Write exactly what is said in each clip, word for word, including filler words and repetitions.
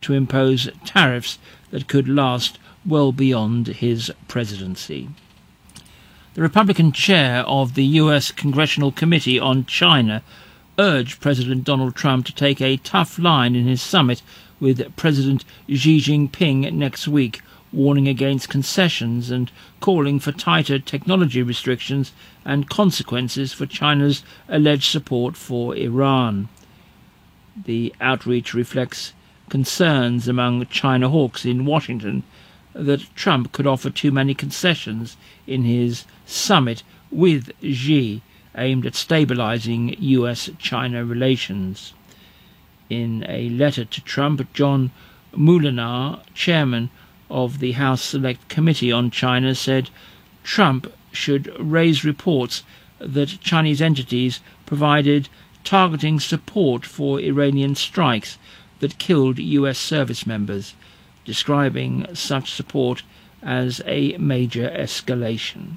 to impose tariffs that could last well beyond his presidency. The Republican chair of the U S Congressional Committee on China urged President Donald Trump to take a tough line in his summit with President Xi Jinping next week, warning against concessions and calling for tighter technology restrictions and consequences for China's alleged support for Iran. The outreach reflects concerns among China hawks in Washington that Trump could offer too many concessions in his summit with Xi, aimed at stabilizing U S China relations. In a letter to Trump, John Moolenaar, chairman of the House Select Committee on China, said Trump should raise reports that Chinese entities provided targeting support for Iranian strikes that killed U S service members, describing such support as a major escalation.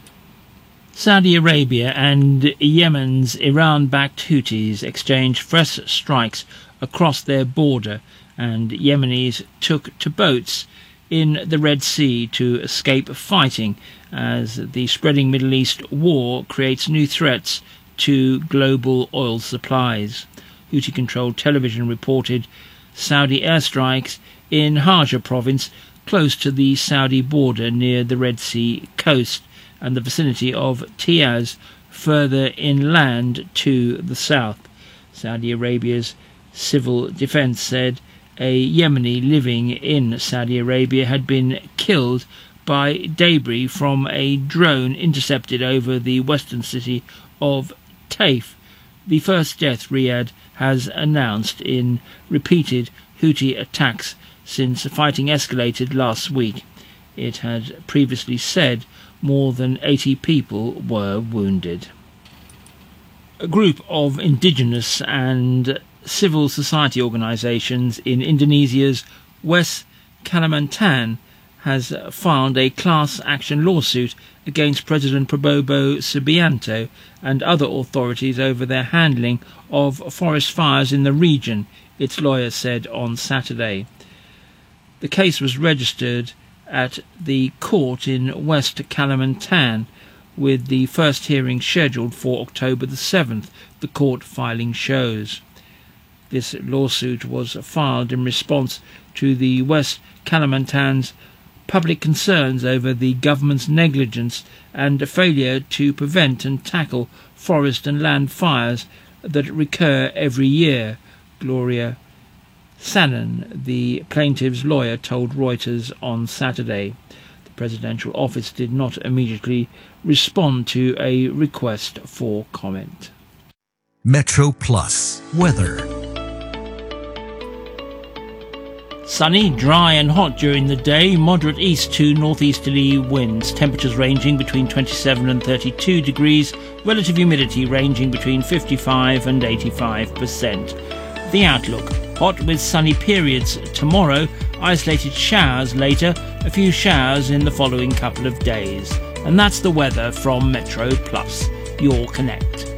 Saudi Arabia and Yemen's Iran-backed Houthis exchanged fresh strikes across their border, and Yemenis took to boats in the Red Sea to escape fighting as the spreading Middle East war creates new threats to global oil supplies. Houthi-controlled television reported Saudi airstrikes in Hajj province, close to the Saudi border near the Red Sea coast, and the vicinity of Tiaz, further inland to the south. Saudi Arabia's civil defense said a Yemeni living in Saudi Arabia had been killed by debris from a drone intercepted over the western city of Taif, the first death Riyadh has announced in repeated Houthi attacks since fighting escalated last week. It had previously said more than eighty people were wounded. A group of indigenous and civil society organisations in Indonesia's West Kalimantan has filed a class action lawsuit against President Prabowo Subianto and other authorities over their handling of forest fires in the region, its lawyer said on Saturday. The case was registered at the court in West Kalimantan, with the first hearing scheduled for October the seventh, the court filing shows. This lawsuit was filed in response to the West Kalimantan's public concerns over the government's negligence and failure to prevent and tackle forest and land fires that recur every year, Gloria Sanon, the plaintiff's lawyer, told Reuters on Saturday. The presidential office did not immediately respond to a request for comment. Metro Plus weather. Sunny, dry and hot during the day, moderate east to northeasterly winds, temperatures ranging between twenty-seven and thirty-two degrees, relative humidity ranging between fifty-five and eighty-five percent. The outlook: hot with sunny periods tomorrow, isolated showers later, a few showers in the following couple of days. And that's the weather from Metro Plus, your connect.